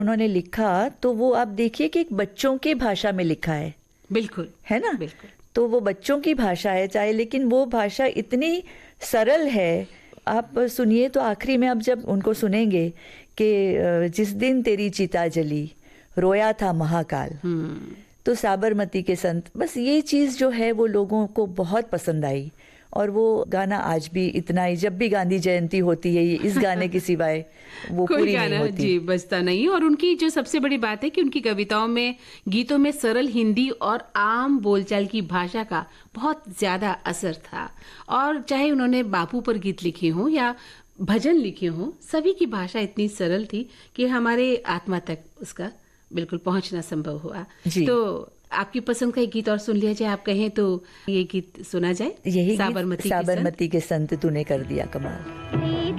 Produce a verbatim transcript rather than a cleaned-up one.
उन्होंने लिखा तो वो आप देखिए कि एक बच्चों की भाषा में लिखा है। बिल्कुल है ना? बिल्कुल। तो वो बच्चों की भाषा है चाहे, लेकिन वो भाषा इतनी सरल है। आप सुनिए तो आखिरी में आप जब उनको सुनेंगे कि जिस दिन तेरी चिता जली रोया था महाकाल, तो साबरमती के संत, बस ये चीज़ जो है वो लोगों को बहुत पसंद आई। और वो गाना आज भी इतना ही, जब भी गांधी जयंती होती है इस गाने के सिवाय वो कोई पूरी नहीं गाना होती। जी बजता नहीं। और उनकी जो सबसे बड़ी बात है कि उनकी कविताओं में, गीतों में सरल हिंदी और आम बोलचाल की भाषा का बहुत ज्यादा असर था। और चाहे उन्होंने बापू पर गीत लिखे हों या भजन लिखे हों, सभी की भाषा इतनी सरल थी कि हमारे आत्मा तक उसका बिल्कुल पहुंचना संभव हुआ। जी। तो आपकी पसंद का एक गीत और सुन लिया जाए, आप कहें तो ये गीत सुना जाए। यही साबरमती साबरमती के संत तूने कर दिया कमाल।